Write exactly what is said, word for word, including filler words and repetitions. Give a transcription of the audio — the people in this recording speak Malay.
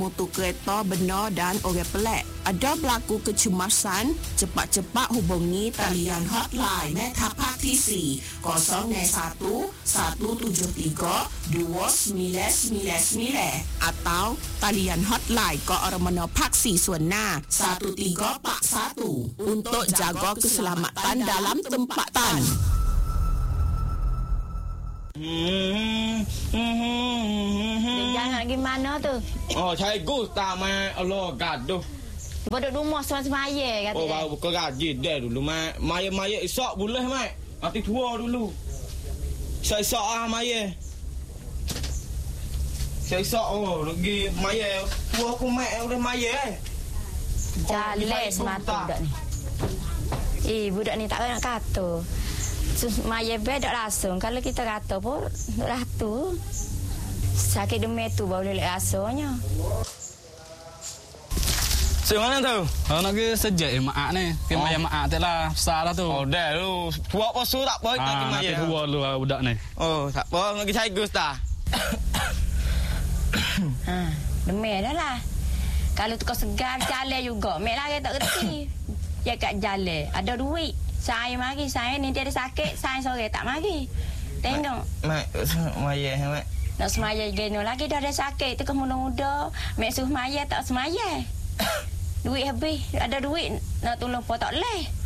motor kereta benar dan orang pelik. Ada berlaku kecemasan, cepat-cepat hubungi talian hotline Metapark T C kosong satu satu tujuh tiga dua sembilan sembilan sembilan atau talian hotline ke Ormono Paksi Suena satu tiga empat satu untuk jaga keselamatan dalam tempatan. Hmm, hmm, jangan gimana tu? Oh, saya Gusta mai Allah gaduh. Bodoh rumah semaya kata. Oh, baru buka gaji dah dulu mai. Maya-maya esok boleh mai. Mati tua dulu. Saya esok ah maya. Saya esok oh lagi maya tua aku mai udah maya eh. Jalan semata budak ni. Eh, budak ni tak nak kata. Maya beda langsung. Kalau kita kata pun ratu. Sakit demam tu baru boleh rasanya. Si mana tu? Oh, nak ke sejak eh, mak ni. Ke Oh. maya mak tu lah. Besar lah tu. Oh, dah lu. Tua posu tak apa nak Ah, maya. nanti tua dulu lah budak ni. Oh, tak apa lagi saya Gusta. Ha, demam dah lah. Kalau tukar segar jalan juga. Mek lagi tak reti. Ya kat jalan. Ada duit. Saya mari. Saya ni dia ada sakit. Saya sore tak mari. Tengok. Mak, maya mak. Nak semaya geno lagi dah ada sakit. Tu ke muda-muda. Mek suruh maya tak semaya. Duit habis. Ada duit nak tolong apa tak boleh.